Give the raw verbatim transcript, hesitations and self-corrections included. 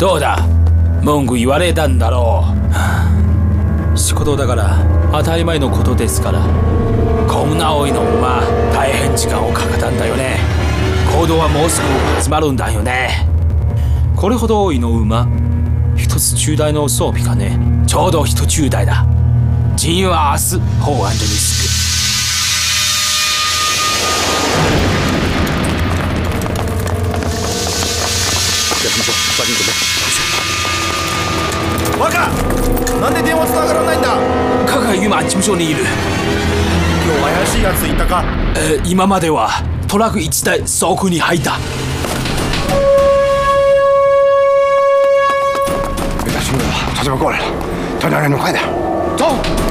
どうだ、文句言われたんだろう。仕事だから当たり前のことですから。こんな多いの馬、大変時間をかけたんだよね。行動はもうすぐ始まるんだよね。これほど多いの馬、一つ中台の装備がね、ちょうど一中台だ。人員は明日法安所に着く。 若、なんで電話つながらないんだ。 カカ今事務所にいる。 今日怪しいやついたか。 えー、今まではトラックいちだい倉庫に入った。 别担心了，他这边过来了，叫两人快点，走。